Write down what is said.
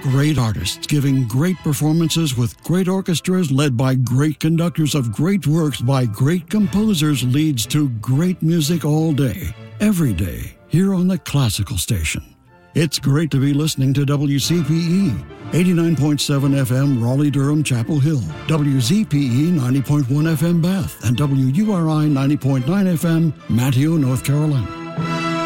Great artists giving great performances with great orchestras led by great conductors of great works by great composers leads to great music all day, every day, here on the Classical Station. It's great to be listening to WCPE, 89.7 FM Raleigh-Durham Chapel Hill, WZPE 90.1 FM Bath, and WURI 90.9 FM Manteo, North Carolina.